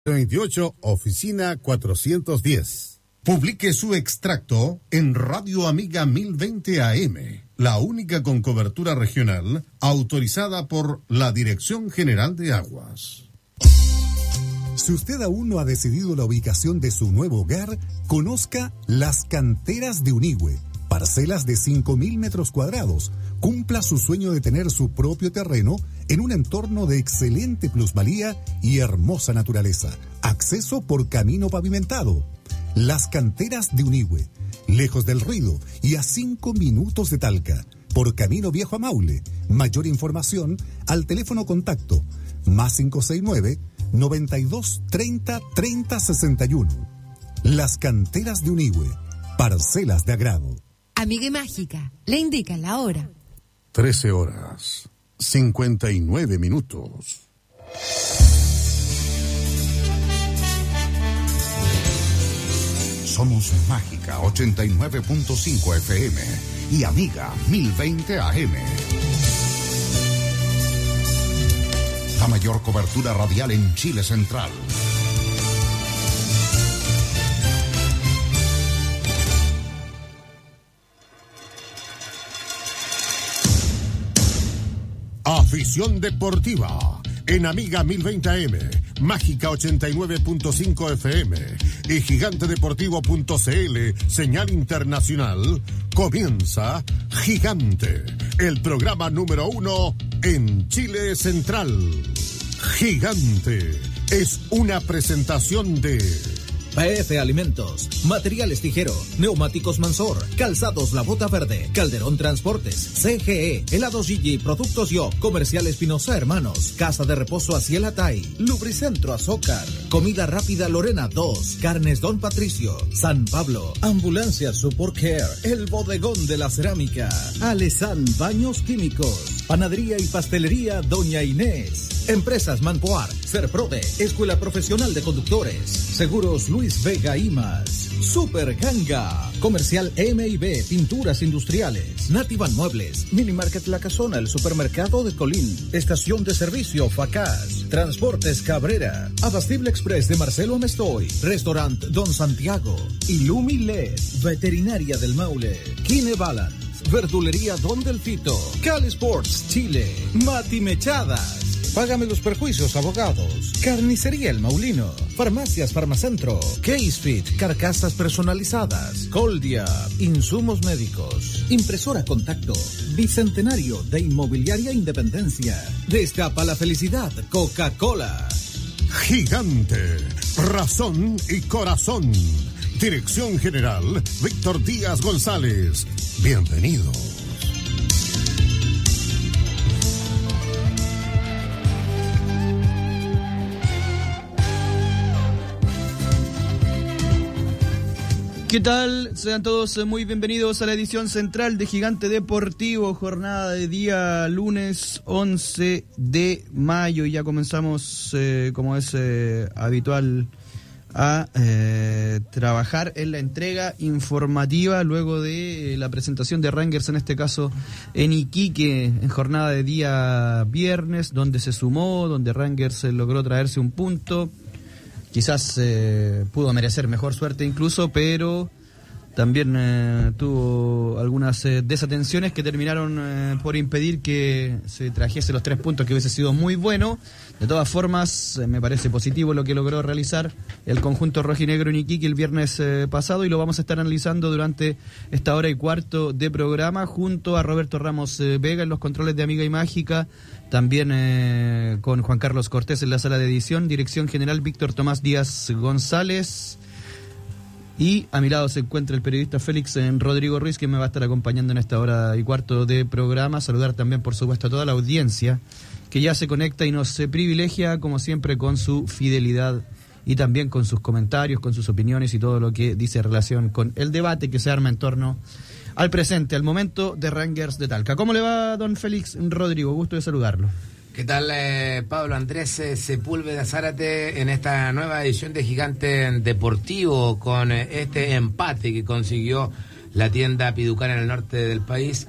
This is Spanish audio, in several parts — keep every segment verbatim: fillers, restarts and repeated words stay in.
veintiocho, oficina cuatrocientos diez. Publique su extracto en Radio Amiga mil veinte A M, la única con cobertura regional autorizada por la Dirección General de Aguas. Si usted aún no ha decidido la ubicación de su nuevo hogar, conozca Las Canteras de Unigüe, parcelas de cinco mil metros cuadrados. Cumpla su sueño de tener su propio terreno en un entorno de excelente plusvalía y hermosa naturaleza. Acceso por camino pavimentado. Las Canteras de Unigüe, lejos del ruido y a cinco minutos de Talca, por camino viejo a Maule. Mayor información al teléfono contacto más cinco seis nueve, noventa y dos, treinta, treinta, sesenta y uno. Las Canteras de Unigüe, parcelas de agrado. Amiga y Mágica, le indica la hora. trece horas, cincuenta y nueve minutos. Somos Mágica ochenta y nueve punto cinco F M y Amiga mil veinte A M. La mayor cobertura radial en Chile Central. Afición deportiva en Amiga mil veinte A M, Mágica ochenta y nueve punto cinco F M y gigante deportivo punto c l, señal internacional. Comienza Gigante, el programa número uno en Chile Central. Gigante es una presentación de P F Alimentos, Materiales Tijero, Neumáticos Mansor, Calzados La Bota Verde, Calderón Transportes, C G E, Helados Gigi, Productos Yo, Comercial Espinosa Hermanos, Casa de Reposo Aciel Tay, Lubricentro Azócar, Comida Rápida Lorena dos, Carnes Don Patricio, San Pablo, Ambulancia Support Care, El Bodegón de la Cerámica, Alesan Baños Químicos, Panadería y Pastelería Doña Inés, Empresas Manpoar, Serprode, Escuela Profesional de Conductores, Seguros Luis Vega y más, Super Ganga, Comercial M y B, Pinturas Industriales, Nativan Muebles, Minimarket La Casona, el Supermercado de Colín, Estación de Servicio Facaz, Transportes Cabrera, Abastible Express de Marcelo Amestoy, Restaurant Don Santiago, Illumi L E D, Veterinaria del Maule, Kine Balance, Verdulería Don Delfito, Cali Sports Chile, Mati Mechadas, Págame los perjuicios, abogados. Carnicería El Maulino. Farmacias Farmacentro. Case Fit. Carcasas personalizadas. Coldia. Insumos médicos. Impresora Contacto. Bicentenario de Inmobiliaria Independencia. Destapa la felicidad. Coca-Cola. Gigante. Razón y corazón. Dirección General Víctor Díaz González. Bienvenidos. ¿Qué tal? Sean todos muy bienvenidos a la edición central de Gigante Deportivo, jornada de día lunes once de mayo. Y ya comenzamos, eh, como es eh, habitual, a eh, trabajar en la entrega informativa luego de eh, la presentación de Rangers, en este caso en Iquique, en jornada de día viernes, donde se sumó, donde Rangers eh, logró traerse un punto. Quizás eh, pudo merecer mejor suerte incluso, pero también eh, tuvo algunas eh, desatenciones que terminaron eh, por impedir que se trajese los tres puntos, que hubiese sido muy bueno. De todas formas, eh, me parece positivo lo que logró realizar el conjunto rojinegro en Iquique el viernes eh, pasado, y lo vamos a estar analizando durante esta hora y cuarto de programa junto a Roberto Ramos eh, Vega en los controles de Amiga y Mágica. También eh, con Juan Carlos Cortés en la sala de edición, dirección general Víctor Tomás Díaz González. Y a mi lado se encuentra el periodista Félix Rodrigo Ruiz, que me va a estar acompañando en esta hora y cuarto de programa. Saludar también, por supuesto, a toda la audiencia que ya se conecta y nos privilegia, como siempre, con su fidelidad y también con sus comentarios, con sus opiniones y todo lo que dice en relación con el debate que se arma en torno al presente, al momento de Rangers de Talca. ¿Cómo le va, don Félix Rodrigo? Gusto de saludarlo. ¿Qué tal, eh, Pablo Andrés eh, Sepúlveda Zárate, en esta nueva edición de Gigante Deportivo, con eh, este empate que consiguió la tienda Piducán en el norte del país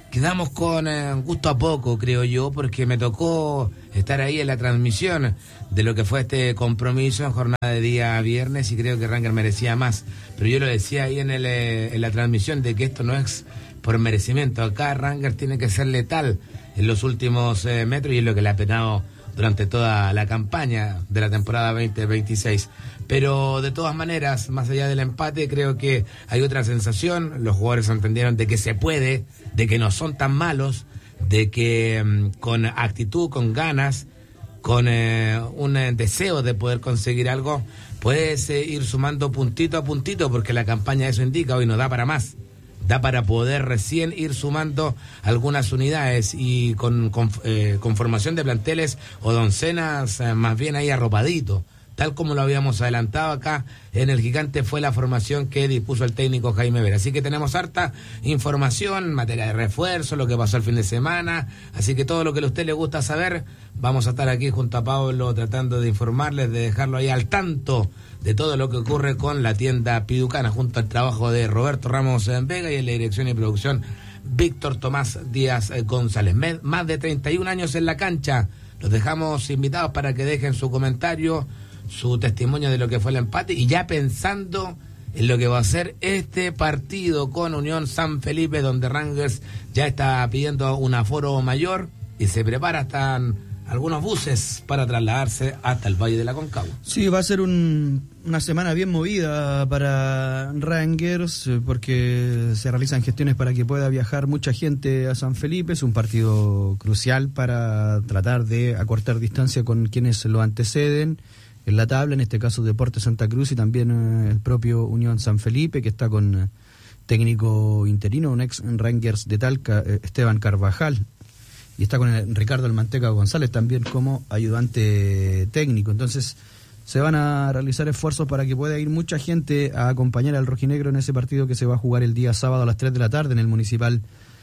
quedamos con eh, gusto a poco, creo yo, porque me tocó estar ahí en la transmisión de lo que fue este compromiso en jornada de día viernes y creo que Rangers merecía más. Pero yo lo decía ahí en, el, eh, en la transmisión de que esto no es por merecimiento. Acá Rangers tiene que ser letal en los últimos eh, metros y es lo que le ha penado durante toda la campaña de la temporada veinte veintiséis. Pero de todas maneras, más allá del empate, creo que hay otra sensación. Los jugadores entendieron de que se puede, de que no son tan malos, de que um, con actitud, con ganas, con eh, un eh, deseo de poder conseguir algo, puedes eh, ir sumando puntito a puntito, porque la campaña eso indica, hoy no da para más. Da para poder recién ir sumando algunas unidades y con, con, eh, con formación de planteles o doncenas eh, más bien ahí arropadito, tal como lo habíamos adelantado acá en el Gigante, fue la formación que dispuso el técnico Jaime Vera. Así que tenemos harta información, materia de refuerzo, lo que pasó el fin de semana, así que todo lo que a usted le gusta saber, vamos a estar aquí junto a Pablo tratando de informarles, de dejarlo ahí al tanto de todo lo que ocurre con la tienda Piducana, junto al trabajo de Roberto Ramos Vega y en la dirección y producción Víctor Tomás Díaz González. Más de treinta y un años en la cancha, los dejamos invitados para que dejen su comentario, su testimonio de lo que fue el empate y ya pensando en lo que va a ser este partido con Unión San Felipe, donde Rangers ya está pidiendo un aforo mayor y se prepara hasta algunos buses para trasladarse hasta el Valle de la Concagua. Sí, va a ser un, una semana bien movida para Rangers, porque se realizan gestiones para que pueda viajar mucha gente a San Felipe. Es un partido crucial para tratar de acortar distancia con quienes lo anteceden en la tabla, en este caso Deportes Santa Cruz y también eh, el propio Unión San Felipe, que está con eh, técnico interino, un ex Rangers de Talca, eh, Esteban Carvajal, y está con el Ricardo El Manteca González también como ayudante técnico. Entonces se van a realizar esfuerzos para que pueda ir mucha gente a acompañar al rojinegro en ese partido que se va a jugar el día sábado a las tres de la tarde en el Municipal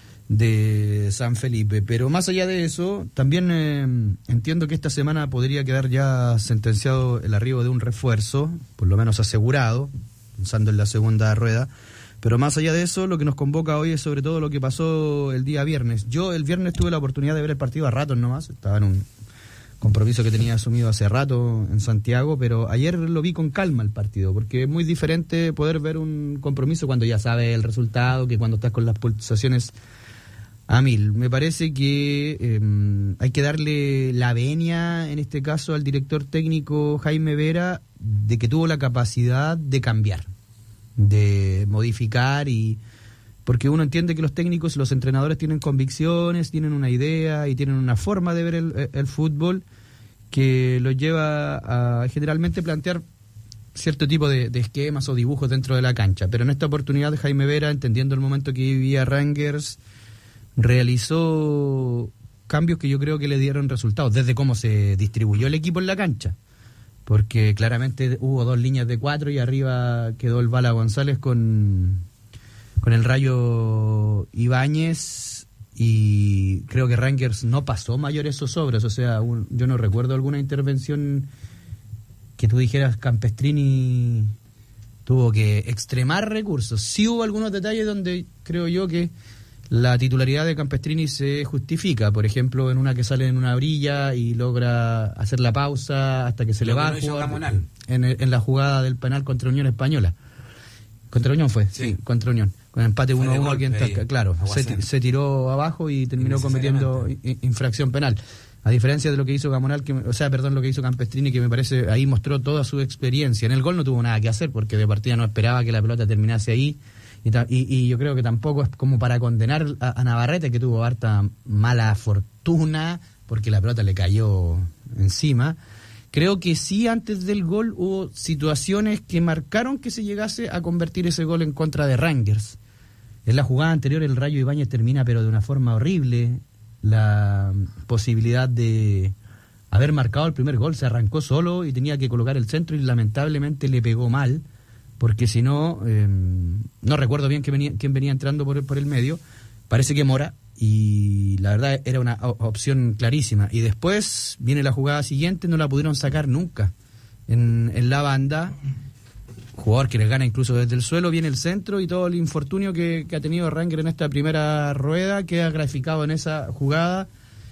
de San Felipe. Pero más allá de eso, también eh, entiendo que esta semana podría quedar ya sentenciado el arribo de un refuerzo, por lo menos asegurado, pensando en la segunda rueda. Pero más allá de eso, lo que nos convoca hoy es sobre todo lo que pasó el día viernes. Yo el viernes tuve la oportunidad de ver el partido a ratos nomás, estaba en un compromiso que tenía asumido hace rato en Santiago, pero ayer lo vi con calma el partido, porque es muy diferente poder ver un compromiso cuando ya sabes el resultado que cuando estás con las pulsaciones a mil. Me parece que eh, hay que darle la venia, en este caso, al director técnico Jaime Vera, de que tuvo la capacidad de cambiar, de modificar, y porque uno entiende que los técnicos y los entrenadores tienen convicciones, tienen una idea y tienen una forma de ver el, el fútbol que los lleva a generalmente plantear cierto tipo de, de esquemas o dibujos dentro de la cancha. Pero en esta oportunidad Jaime Vera, entendiendo el momento que vivía Rangers, realizó cambios que yo creo que le dieron resultados, desde cómo se distribuyó el equipo en la cancha, porque claramente hubo dos líneas de cuatro y arriba quedó el Bala González con, con el Rayo Ibáñez, y creo que Rangers no pasó mayores zozobras. O sea, un, yo no recuerdo alguna intervención que tú dijeras Campestrini tuvo que extremar recursos. Sí hubo algunos detalles donde creo yo que la titularidad de Campestrini se justifica, por ejemplo, en una que sale en una brilla y logra hacer la pausa hasta que se le va a jugar en, en la jugada del penal contra Unión Española. ¿Contra Unión fue? Sí, sí, contra Unión. Con empate uno a uno aquí en Talca, claro. Se, se tiró abajo y terminó cometiendo infracción penal. A diferencia de lo que hizo Gamonal, que, o sea, perdón, lo que hizo Campestrini, que me parece ahí mostró toda su experiencia. En el gol no tuvo nada que hacer, porque de partida no esperaba que la pelota terminase ahí. Y, y, y yo creo que tampoco es como para condenar a, a Navarrete, que tuvo harta mala fortuna porque la pelota le cayó encima. Creo que sí, antes del gol hubo situaciones que marcaron que se llegase a convertir ese gol en contra de Rangers. En la jugada anterior el Rayo Ibáñez termina pero de una forma horrible. La posibilidad de haber marcado el primer gol, se arrancó solo y tenía que colocar el centro y lamentablemente le pegó mal, porque si no, eh, no recuerdo bien quién venía, quién venía entrando por, por el medio, parece que Mora, y la verdad era una opción clarísima. Y después viene la jugada siguiente, no la pudieron sacar nunca en, en la banda, jugador que les gana incluso desde el suelo, viene el centro y todo el infortunio que, que ha tenido Ranger en esta primera rueda queda graficado en esa jugada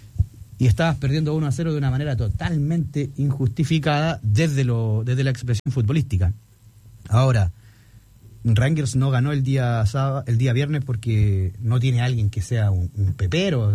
y estabas perdiendo uno a cero de una manera totalmente injustificada desde, lo, desde la expresión futbolística. Ahora, Rangers no ganó el día sábado, el día viernes porque no tiene alguien que sea un, un pepero,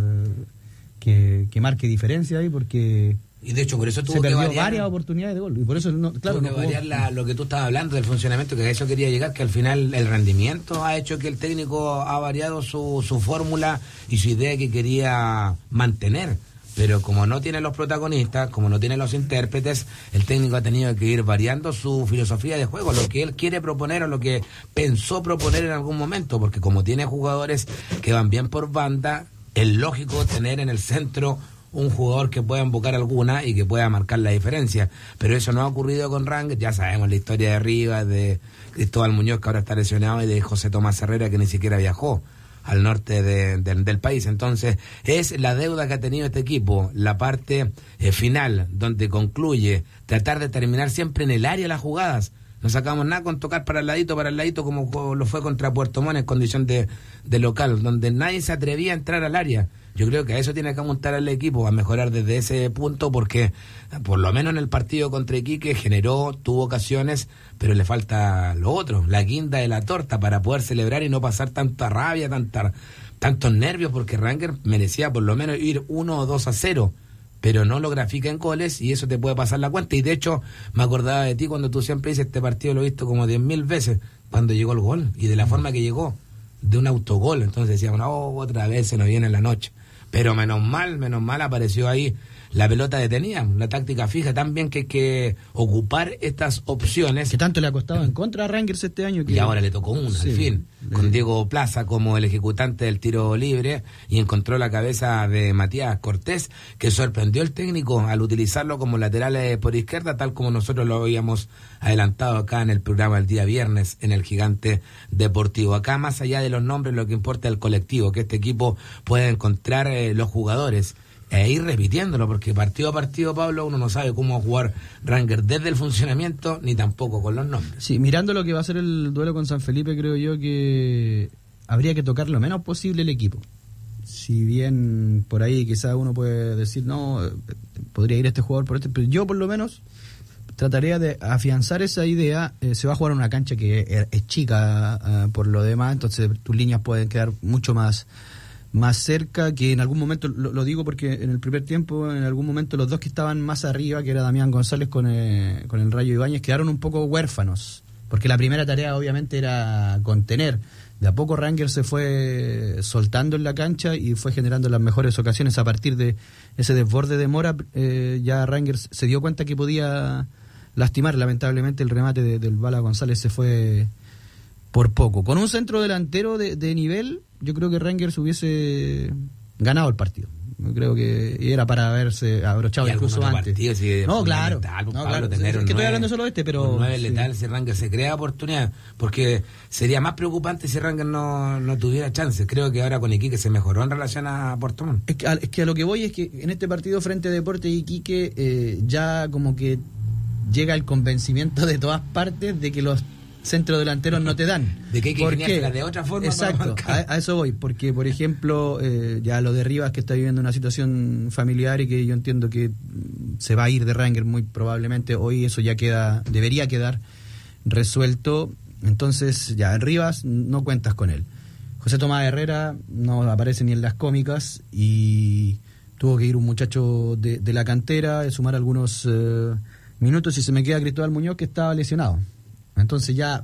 que, que marque diferencia ahí, porque... Y de hecho por eso tuvo se perdió que variar, varias oportunidades de gol y por eso no, claro, tuvo que no variar la, lo que tú estabas hablando del funcionamiento, que a eso quería llegar, que al final el rendimiento ha hecho que el técnico ha variado su, su fórmula y su idea que quería mantener, pero como no tiene los protagonistas, como no tiene los intérpretes, el técnico ha tenido que ir variando su filosofía de juego, lo que él quiere proponer o lo que pensó proponer en algún momento, porque como tiene jugadores que van bien por banda, es lógico tener en el centro un jugador que pueda embocar alguna y que pueda marcar la diferencia, pero eso no ha ocurrido con Rangers. Ya sabemos la historia de Rivas, de Cristóbal Muñoz, que ahora está lesionado, y de José Tomás Herrera, que ni siquiera viajó al norte de, de, del país. Entonces es la deuda que ha tenido este equipo, la parte eh, final, donde concluye tratar de terminar siempre en el área las jugadas. No sacamos nada con tocar para el ladito, para el ladito, como lo fue contra Puerto Montt en condición de, de local, donde nadie se atrevía a entrar al área. Yo creo que a eso tiene que apuntar el equipo, a mejorar desde ese punto, porque por lo menos en el partido contra Iquique generó, tuvo ocasiones, pero le falta lo otro, la guinda de la torta para poder celebrar y no pasar tanta rabia, tanta, tantos nervios, porque Rangers merecía por lo menos ir uno o dos a cero, pero no lo grafica en goles y eso te puede pasar la cuenta. Y de hecho me acordaba de ti cuando tú siempre dices, este partido lo he visto como diez mil veces, cuando llegó el gol y de la forma que llegó, de un autogol. Entonces decíamos, oh, otra vez se nos viene la noche. Pero menos mal, menos mal apareció ahí la pelota detenida, la táctica fija. También que hay que ocupar estas opciones. Que tanto le ha costado en contra a Rangers este año. Que... Y ahora le tocó una, sí, al fin, le... con Diego Plaza como el ejecutante del tiro libre, y encontró la cabeza de Matías Cortés, que sorprendió al técnico al utilizarlo como lateral por izquierda, tal como nosotros lo habíamos adelantado acá en el programa del día viernes en el Gigante Deportivo. Acá, más allá de los nombres, lo que importa es el colectivo, que este equipo pueda encontrar eh, los jugadores e ir repitiéndolo, porque partido a partido, Pablo, uno no sabe cómo jugar Rangers desde el funcionamiento ni tampoco con los nombres. Sí, mirando lo que va a ser el duelo con San Felipe, creo yo que habría que tocar lo menos posible el equipo. Si bien por ahí quizás uno puede decir, no, podría ir este jugador por este, pero yo por lo menos trataría de afianzar esa idea. Eh, se va a jugar en una cancha que es, es chica uh, por lo demás, entonces tus líneas pueden quedar mucho más más cerca, que en algún momento, lo, lo digo porque en el primer tiempo, en algún momento los dos que estaban más arriba, que era Damián González con, eh, con el Rayo Ibáñez, quedaron un poco huérfanos, porque la primera tarea obviamente era contener. De a poco Rangers se fue soltando en la cancha y fue generando las mejores ocasiones. A partir de ese desborde de Mora, eh, ya Rangers se dio cuenta que podía lastimar. Lamentablemente el remate de, del Bala González se fue por poco. Con un centro delantero de, de nivel, yo creo que Rangers hubiese ganado el partido. Yo creo que era para haberse abrochado incluso antes. Partido, sí, no, claro. Letal, no, Pablo, claro. Tener es un que estoy nueve, hablando solo de este, pero... Un nueve sí. letal, si Rangers se crea oportunidad, porque sería más preocupante si Rangers no, no tuviera chances. Creo que ahora con Iquique se mejoró en relación a Puerto Montt. Es que, a, es que a lo que voy es que en este partido frente a Deportes Iquique eh, ya como que llega el convencimiento de todas partes de que los centros delanteros no te dan. De que hay que ingeniárselas de otra forma. Exacto, a, a eso voy, porque por ejemplo, eh, ya lo de Rivas, que está viviendo una situación familiar y que yo entiendo que se va a ir de Rangers muy probablemente, hoy eso ya queda, debería quedar resuelto. Entonces ya en Rivas no cuentas con él. José Tomás Herrera no aparece ni en las cómicas y tuvo que ir un muchacho de, de la cantera, de sumar algunos eh, minutos, y se me queda Cristóbal Muñoz, que estaba lesionado. Entonces ya,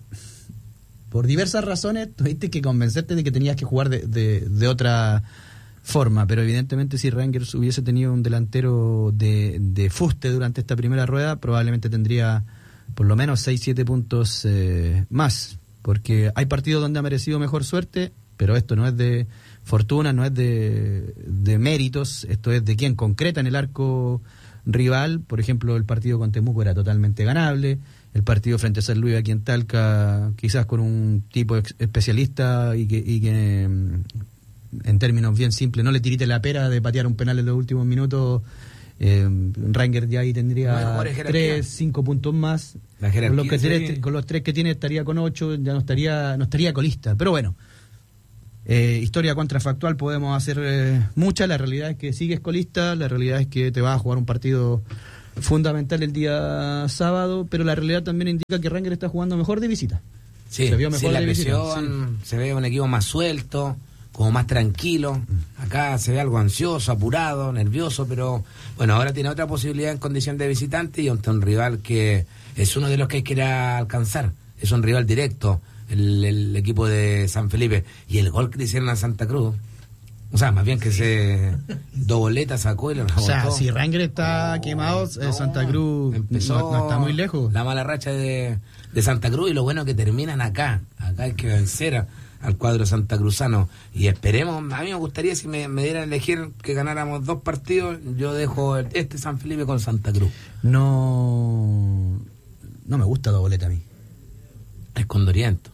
por diversas razones, tuviste que convencerte de que tenías que jugar de, de, de otra forma, pero evidentemente si Rangers hubiese tenido un delantero de, de fuste durante esta primera rueda, probablemente tendría por lo menos seis siete puntos eh, más, porque hay partidos donde ha merecido mejor suerte, pero esto no es de fortuna, no es de, de méritos, esto es de quien concreta en el arco rival. Por ejemplo, el partido con Temuco era totalmente ganable. El partido frente a San Luis aquí en Talca, quizás con un tipo especialista y que, y que en términos bien simples no le tirite la pera de patear un penal en los últimos minutos, Eh, Ranger ya ahí tendría tres, cinco puntos más. La con, los que sí. tiene, con los tres que tiene estaría con ocho, ya no estaría, no estaría colista. Pero bueno, eh, historia contrafactual podemos hacer eh, mucha. La realidad es que sigues colista, la realidad es que te vas a jugar un partido fundamental el día sábado, pero la realidad también indica que Ranger está jugando mejor de visita. Sí, se vio mejor sí, la de presión, visita. Sí. Se ve un equipo más suelto, como más tranquilo. Acá se ve algo ansioso, apurado, nervioso, pero bueno, ahora tiene otra posibilidad en condición de visitante y ante un rival que es uno de los que hay que ir a alcanzar. Es un rival directo, el, el equipo de San Felipe. Y el gol que le hicieron a Santa Cruz, o sea, más bien que se dos boletas sacó y lo rebotó. O sea, si Ranger está oh, quemado, no, Santa Cruz empezó, no, no está muy lejos. La mala racha de, de Santa Cruz, y lo bueno que terminan acá. Acá hay que vencer a, al cuadro santacruzano. Y esperemos, a mí me gustaría, si me, me dieran a elegir que ganáramos dos partidos, yo dejo este San Felipe con Santa Cruz. No, no me gusta dobleta a mí. Es condoriento.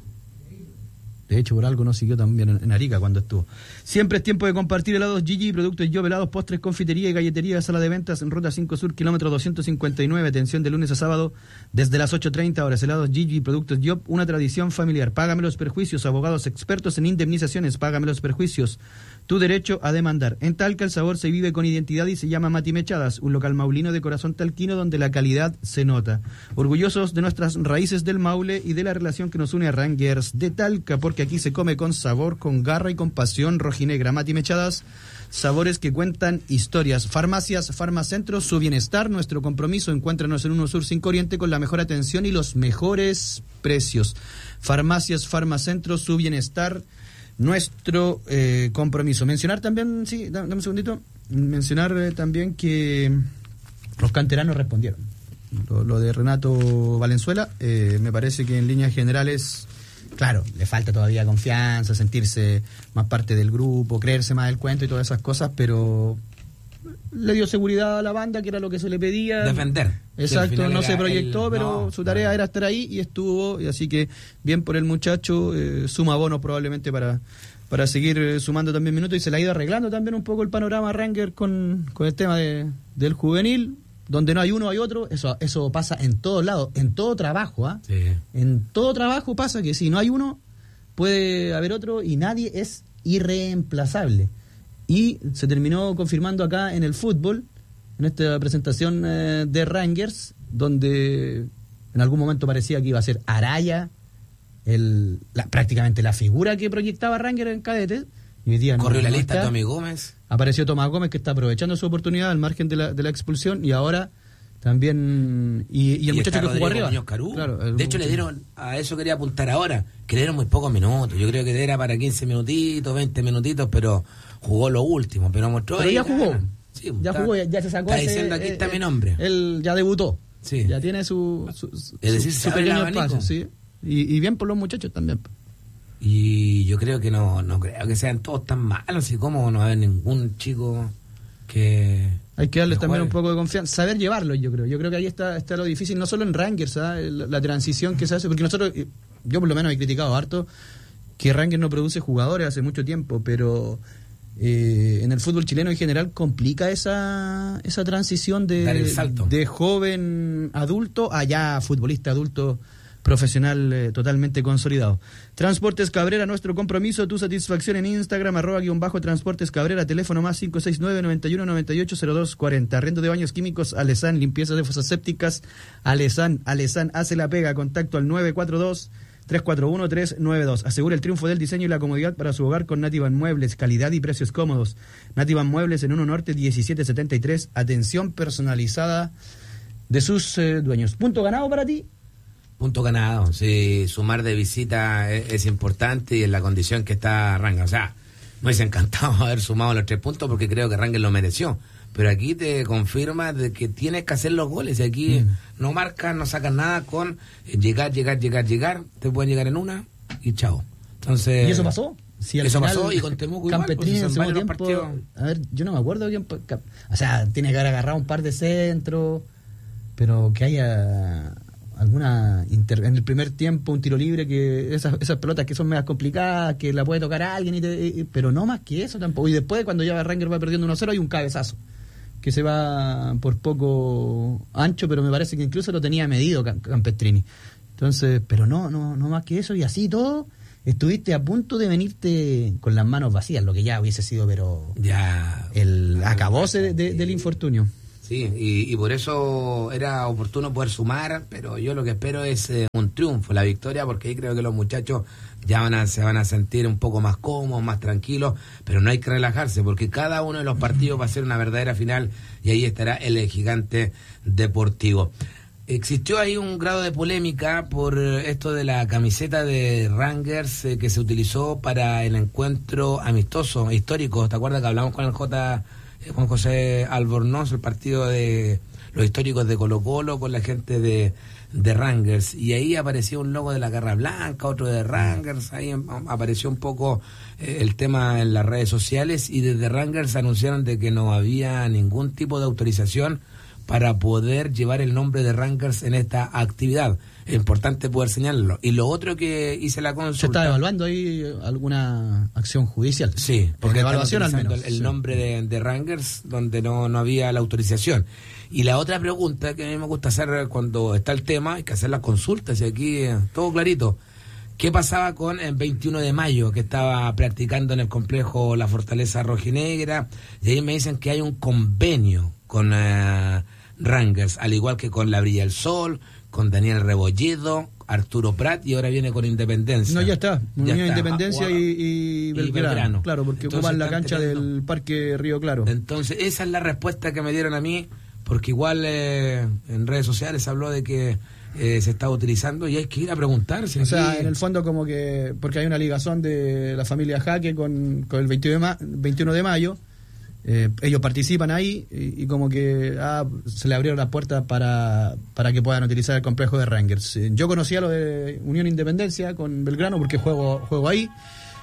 De hecho, por algo no siguió también en Arica cuando estuvo. Siempre es tiempo de compartir helados Gigi, productos Yo, helados, postres, confitería y galletería, sala de ventas en Ruta cinco Sur, kilómetro doscientos cincuenta y nueve, atención de lunes a sábado, desde las ocho treinta horas. Helados Gigi, productos Yo, una tradición familiar. Págame los perjuicios, abogados expertos en indemnizaciones, págame los perjuicios. Tu derecho a demandar. En Talca el sabor se vive con identidad y se llama Mati Mechadas, un local maulino de corazón talquino donde la calidad se nota. Orgullosos de nuestras raíces del Maule y de la relación que nos une a Rangers de Talca, porque aquí se come con sabor, con garra y con pasión rojinegra. Mati Mechadas, sabores que cuentan historias. Farmacias, Farmacentros, su bienestar, nuestro compromiso. Encuéntranos en uno Sur cinco Oriente con la mejor atención y los mejores precios. Farmacias, Farmacentros, su bienestar, nuestro eh, compromiso. Mencionar también, sí, dame un segundito, mencionar eh, también que los canteranos respondieron. Lo, lo de Renato Valenzuela, eh, me parece que en líneas generales, claro, le falta todavía confianza, sentirse más parte del grupo, creerse más el cuento y todas esas cosas, pero le dio seguridad a la banda, que era lo que se le pedía. Defender. Exacto, sí, no se proyectó, el... pero no, su tarea no. era estar ahí y estuvo, y así que bien por el muchacho, eh, suma bonos probablemente para, para seguir eh, sumando también minutos, y se le ha ido arreglando también un poco el panorama Ranger con, con el tema de, del juvenil, donde no hay uno hay otro. Eso eso pasa en todos lados, en todo trabajo, ¿ah? ¿eh? Sí. En todo trabajo pasa que si no hay uno, puede haber otro y nadie es irreemplazable. Y se terminó confirmando acá en el fútbol, en esta presentación eh, de Rangers, donde en algún momento parecía que iba a ser Araya, el, la, prácticamente la figura que proyectaba Rangers en cadete. Y hoy día corrió no, la no lista está. Tommy Gómez. Apareció Tomás Gómez, que está aprovechando su oportunidad al margen de la, de la expulsión, y ahora también... Y, y el y muchacho que jugó arriba. Claro, de hecho, le dieron, a eso quería apuntar ahora, que le dieron muy pocos minutos. Yo creo que era para quince minutitos, veinte minutitos, pero jugó lo último. Pero mostró Pero ahí, ya jugó. Sí, ya está, jugó, ya, ya se sacó. Está ese, diciendo, aquí eh, está eh, mi nombre. Él ya debutó. Sí. Ya tiene su, su, su, es decir, su se abre pequeño el abanico. espacio, ¿sí? Y, y bien por los muchachos también. Y yo creo que no, no creo que sean todos tan malos, y como no va a haber ningún chico que... Hay que darles que también juegue. un poco de confianza, saber llevarlo, yo creo. Yo creo que ahí está, está lo difícil, no solo en Rangers, ¿sabes? La, la transición que se hace, porque nosotros, yo por lo menos he criticado harto que Rangers no produce jugadores hace mucho tiempo, pero eh, en el fútbol chileno en general complica esa esa transición de, Dar el salto. de joven adulto a ya futbolista adulto profesional eh, totalmente consolidado. Transportes Cabrera, nuestro compromiso, tu satisfacción en Instagram, arroba guión bajo Transportes Cabrera, teléfono más cinco seis nueve, noventa y uno, noventa y ocho, cero dos cuarenta. Arrendo de baños químicos, Alesan, limpieza de fosas sépticas, Alesan, Alesan, hace la pega, contacto al nueve cuatro dos, tres cuatro uno, tres nueve dos. Asegura el triunfo del diseño y la comodidad para su hogar con Nativan Muebles, calidad y precios cómodos. Nativan Muebles en uno Norte diecisiete setenta y tres, atención personalizada de sus eh, dueños. ¿Punto ganado para ti? Punto ganado, sí, sumar de visita es, es importante, y en la condición que está Rangers. O sea, me hubiese encantado haber sumado los tres puntos porque creo que Rangers lo mereció. Pero aquí te confirma de que tienes que hacer los goles, y aquí mm. no marcan, no sacan nada con llegar, llegar, llegar, llegar. Te pueden llegar en una y chao. Entonces, ¿y eso pasó? Sí, eso pasó, y con Temuco igual, Campetrini en pues, el segundo tiempo, a ver, yo no me acuerdo quién, o sea, tiene que haber agarrado un par de centros, pero que haya alguna inter... en el primer tiempo un tiro libre, que esas esas pelotas que son megas complicadas, que la puede tocar a alguien, y te... pero no más que eso tampoco. Y después, cuando ya Rangers va perdiendo uno cero, hay un cabezazo que se va por poco ancho, pero me parece que incluso lo tenía medido Campestrini. Entonces, pero no, no, no más que eso, y así todo, estuviste a punto de venirte con las manos vacías, lo que ya hubiese sido, pero ya el acabose de, de, del infortunio. Sí, y, y por eso era oportuno poder sumar, pero yo lo que espero es eh, un triunfo, la victoria, porque ahí creo que los muchachos ya van a, se van a sentir un poco más cómodos, más tranquilos, pero no hay que relajarse, porque cada uno de los partidos va a ser una verdadera final, y ahí estará el Gigante Deportivo. Existió ahí un grado de polémica por esto de la camiseta de Rangers eh, que se utilizó para el encuentro amistoso, histórico. ¿Te acuerdas que hablamos con el J... Juan José Albornoz, el partido de los históricos de Colo Colo con la gente de, de Rangers, y ahí apareció un logo de la Garra Blanca, otro de Rangers, ahí apareció un poco eh, el tema en las redes sociales, y desde Rangers anunciaron de que no había ningún tipo de autorización para poder llevar el nombre de Rangers en esta actividad. Es importante poder señalarlo. Y lo otro que hice la consulta... ¿Se está evaluando ahí alguna acción judicial? Sí, porque evaluación al menos. El, el sí. nombre de, de Rangers, donde no, no había la autorización. Y la otra pregunta que a mí me gusta hacer cuando está el tema, hay que hacer las consultas, y aquí eh, todo clarito. ¿Qué pasaba con el veintiuno de mayo, que estaba practicando en el complejo La Fortaleza Rojinegra? Y ahí me dicen que hay un convenio con eh, Rangers, al igual que con La Brilla del Sol, con Daniel Rebolledo, Arturo Prat, y ahora viene con Independencia. No, ya está. Ya Unión está. Independencia Ah, y, y, Belgrano. y Belgrano. Claro, porque Entonces, ocupan la cancha teniendo... del Parque Río Claro. Entonces, esa es la respuesta que me dieron a mí, porque igual eh, en redes sociales se habló de que eh, se estaba utilizando, y hay que ir a preguntar. Si o aquí... sea, en el fondo como que, porque hay una ligazón de la familia Jaque con, con el veintiuno de mayo, eh, ellos participan ahí, y, y como que ah, se le abrieron las puertas para, para que puedan utilizar el complejo de Rangers. Eh, yo conocía lo de Unión Independencia con Belgrano porque juego, juego ahí,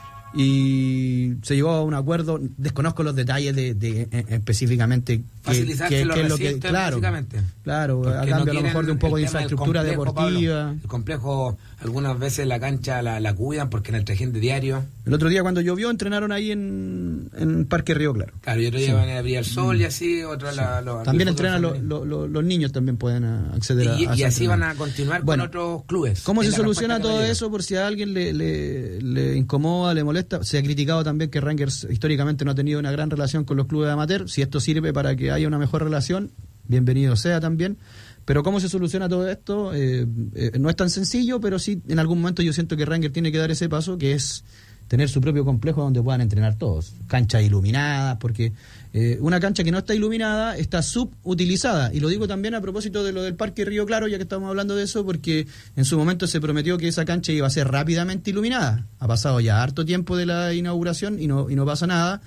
y se llegó a un acuerdo. Desconozco los detalles de, de, de específicamente facilitarse que, los que es lo que recintos, claro claro Porque a cambio no a lo mejor de un poco de infraestructura complejo, deportiva. Pablo, el complejo, algunas veces la cancha la, la cuidan porque en el trajín de diario. El otro día cuando llovió entrenaron ahí en, en Parque Río Claro. Claro, y otro día sí. Van a abrir el sol, mm. y así otro sí. la, lo, también entrenan lo, lo, lo, los niños, también pueden acceder y, a, a y así van a continuar bueno, con otros clubes. ¿Cómo se soluciona todo eso? Por si a alguien le, le, le incomoda, le molesta. Se ha criticado también que Rangers históricamente no ha tenido una gran relación con los clubes de amateur. Si esto sirve para que haya una mejor relación, bienvenido sea también. Pero ¿cómo se soluciona todo esto? Eh, eh, no es tan sencillo, pero sí en algún momento yo siento que Rangers tiene que dar ese paso, que es tener su propio complejo donde puedan entrenar todos. Canchas iluminadas, porque eh, una cancha que no está iluminada está subutilizada. Y lo digo también a propósito de lo del Parque Río Claro, ya que estamos hablando de eso, porque en su momento se prometió que esa cancha iba a ser rápidamente iluminada. Ha pasado ya harto tiempo de la inauguración y no, y no pasa nada.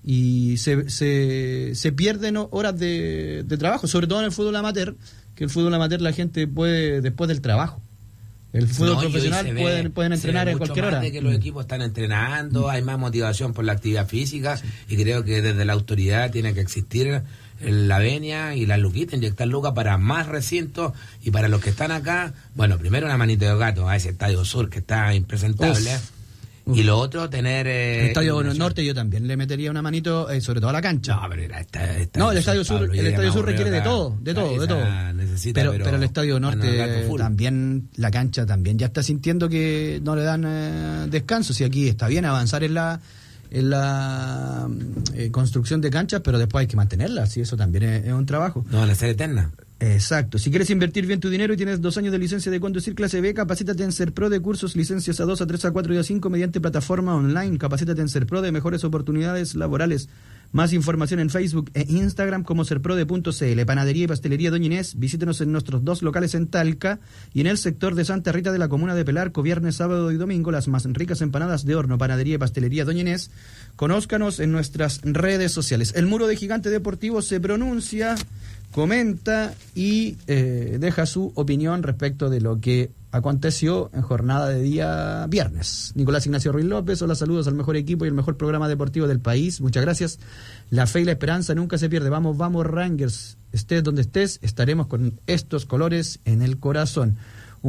Y se, se, se pierden horas de, de trabajo, sobre todo en el fútbol amateur, que el fútbol amateur la gente puede después del trabajo. El fútbol no, profesional ve, pueden, pueden entrenar en cualquier hora. De que los equipos están entrenando, mm. hay más motivación por la actividad física, sí. Y creo que desde la autoridad tiene que existir la venia y la luquita, inyectar lucas para más recintos, y para los que están acá, bueno, primero una manito de gato a ese Estadio Sur que está impresentable. Uf. Y lo otro, tener... Eh, el Estadio Norte yo también le metería una manito, eh, sobre todo a la cancha. No, pero era esta, esta no, el Estadio Sur, Pablo, el Estadio Sur requiere de todo, de todo, de todo. Necesita, pero, pero, pero el Estadio Norte también, la cancha también ya está sintiendo que no le dan eh, descanso. Si aquí está bien avanzar en la en la eh, construcción de canchas, pero después hay que mantenerlas, y eso también es, es un trabajo. No van a ser eternas. Exacto. Si quieres invertir bien tu dinero y tienes dos años de licencia de conducir clase B, capacítate en SERPRO de cursos, licencias A dos, A tres, A cuatro y A cinco mediante plataforma online. Capacítate en SERPRO de mejores oportunidades laborales. Más información en Facebook e Instagram como serprode punto c l. Panadería y Pastelería Doña Inés. Visítenos en nuestros dos locales en Talca y en el sector de Santa Rita de la comuna de Pelarco. Viernes, sábado y domingo las más ricas empanadas de horno. Panadería y Pastelería Doña Inés. Conózcanos en nuestras redes sociales. El muro de Gigante Deportivo se pronuncia, comenta y eh, deja su opinión respecto de lo que aconteció en jornada de día viernes. Nicolás Ignacio Ruiz López, hola, saludos al mejor equipo y el mejor programa deportivo del país. Muchas gracias. La fe y la esperanza nunca se pierde. Vamos, vamos Rangers. Estés donde estés, estaremos con estos colores en el corazón.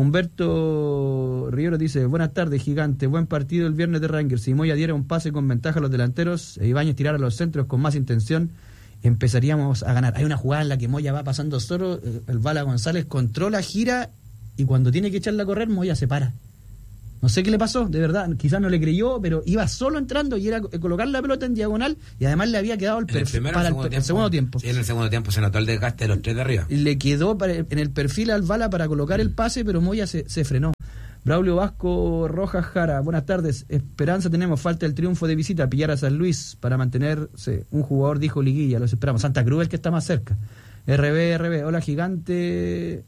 Humberto Rivero dice, buenas tardes, Gigante, buen partido el viernes de Rangers. Si Moya diera un pase con ventaja a los delanteros e Ibáñez tirara a los centros con más intención, empezaríamos a ganar. Hay una jugada en la que Moya va pasando solo, el Bala González controla, gira, y cuando tiene que echarla a correr, Moya se para. No sé qué le pasó, de verdad, quizás no le creyó, pero iba solo entrando y era colocar la pelota en diagonal, y además le había quedado el perfil el para el, segundo el segundo tiempo. Sí, en el segundo tiempo se notó el desgaste de los tres de arriba. Le quedó para, en el perfil al Bala para colocar el pase, pero Moya se, se frenó. Braulio Vasco Rojas Jara, buenas tardes. Esperanza tenemos, falta el triunfo de visita, pillar a San Luis para mantenerse. Un jugador dijo liguilla, los esperamos. Santa Cruz el que está más cerca. R B, R B, hola gigante.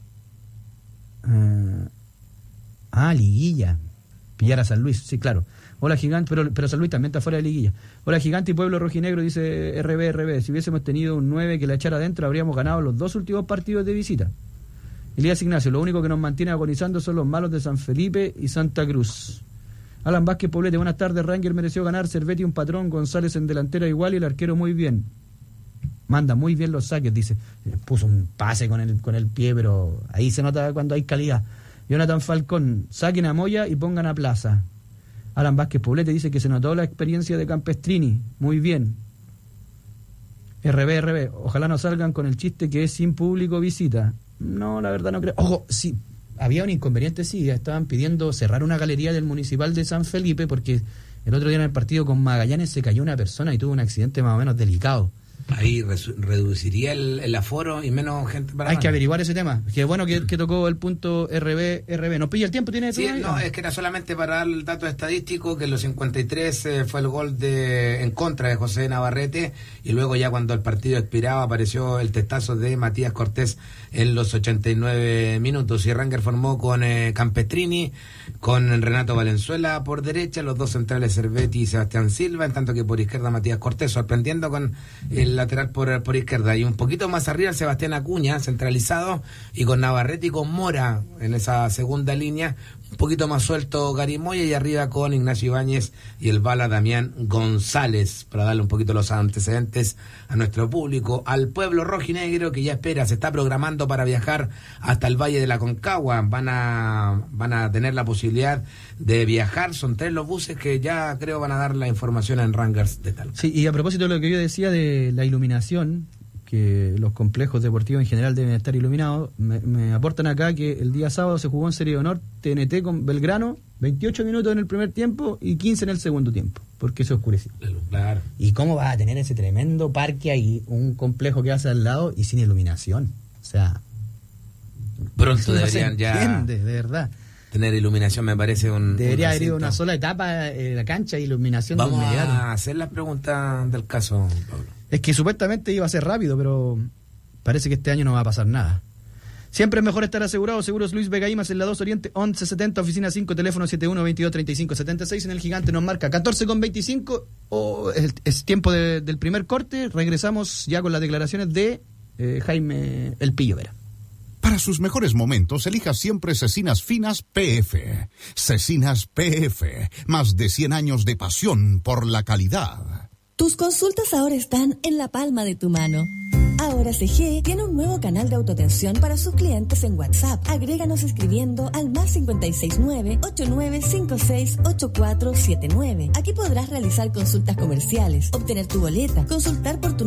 Uh, ah, liguilla. Pillar a San Luis, sí, claro. Hola gigante, pero, pero San Luis también está fuera de liguilla. Hola gigante y pueblo rojinegro, dice R B, R B. Si hubiésemos tenido un nueve que la echara adentro, habríamos ganado los dos últimos partidos de visita. Elías Ignacio, lo único que nos mantiene agonizando son los malos de San Felipe y Santa Cruz. Alan Vázquez Poblete, buenas tardes. Ranger mereció ganar, Cervetti un patrón, González en delantera igual y el arquero muy bien. Manda muy bien los saques, dice. Puso un pase con el, con el pie, pero ahí se nota cuando hay calidad. Jonathan Falcón, saquen a Moya y pongan a Plaza. Alan Vázquez Poblete dice que se notó la experiencia de Campestrini, muy bien. R B, R B, ojalá no salgan con el chiste que es sin público visita. No, la verdad no creo. Ojo, sí, había un inconveniente, sí, estaban pidiendo cerrar una galería del Municipal de San Felipe porque el otro día en el partido con Magallanes se cayó una persona y tuvo un accidente más o menos delicado. Ahí resu- reduciría el, el aforo y menos gente para... Hay que averiguar ese tema. Qué bueno que, que tocó el punto R B, R B. ¿Nos pilla el tiempo? ¿Tiene Sí, no, es que era solamente para dar el dato estadístico, que en los cincuenta y tres eh, fue el gol de en contra de José Navarrete, y luego ya cuando el partido expiraba apareció el testazo de Matías Cortés en los ochenta y nueve minutos. Y Ranger formó con eh, Campestrini, con Renato Valenzuela por derecha, los dos centrales Cervetti y Sebastián Silva, en tanto que por izquierda Matías Cortés, sorprendiendo con el lateral por, por izquierda, y un poquito más arriba el Sebastián Acuña, centralizado, y con Navarrete y con Mora en esa segunda línea, un poquito más suelto Gary Moya, y arriba con Ignacio Ibáñez y el Bala Damián González, para darle un poquito los antecedentes a nuestro público, al pueblo rojinegro que ya espera, se está programando para viajar hasta el Valle de la Concagua. Van a, van a tener la posibilidad de viajar, son tres los buses que ya creo van a dar la información en Rangers de Talca. Sí, y a propósito de lo que yo decía de la iluminación, que los complejos deportivos en general deben estar iluminados, me, me aportan acá que el día sábado se jugó en Serie de Honor T N T con Belgrano, veintiocho minutos en el primer tiempo y quince en el segundo tiempo, porque se oscureció. Claro. ¿Y cómo va a tener ese tremendo parque ahí, un complejo que hace al lado y sin iluminación? O sea, pronto no deberían se ya entiende, de verdad. Tener iluminación, me parece un... Debería un haber ido una sola etapa en la cancha, iluminación de Vamos inmediato. a hacer las preguntas del caso, Pablo. Es que supuestamente iba a ser rápido, pero parece que este año no va a pasar nada. Siempre es mejor estar asegurado. Seguros Luis Vega Imas en la dos Oriente, once setenta, oficina cinco, teléfono setenta y uno, veintidós, treinta y cinco, setenta y seis. En el Gigante nos marca catorce con veinticinco. Oh, es, es tiempo de, del primer corte. Regresamos ya con las declaraciones de eh, Jaime El Pillo Vera. Para sus mejores momentos, elija siempre Cecinas Finas P F. Cecinas P F, más de cien años de pasión por la calidad. Tus consultas ahora están en la palma de tu mano. Ahora C G tiene un nuevo canal de autoatención para sus clientes en WhatsApp. Agréganos escribiendo al más cinco seis nueve, ocho nueve cinco seis, ocho cuatro siete nueve. Aquí podrás realizar consultas comerciales, obtener tu boleta, consultar por tu